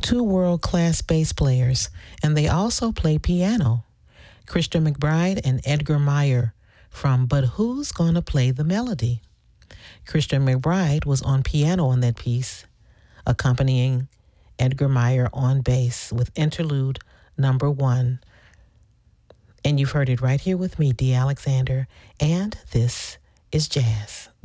two world-class bass players, and they also play piano. Christian McBride and Edgar Meyer from But Who's Gonna Play the Melody? Christian McBride was on piano on that piece, accompanying Edgar Meyer on bass with interlude number 1. And you've heard it right here with me, Dee Alexander, and this is Jazz.